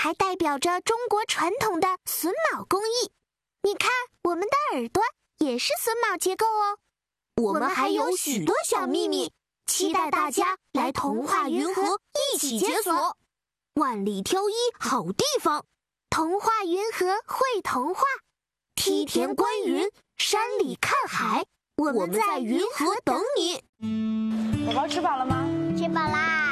还代表着中国传统的榫卯工艺。你看，我们的耳朵也是榫卯结构哦。我们还有许多小秘密，期待大家来童话云河一起解锁。万里挑一好地方，童话云河会童话，梯田观云，山里看海，我们在云河等你。 宝宝吃饱了吗？ 吃饱啦。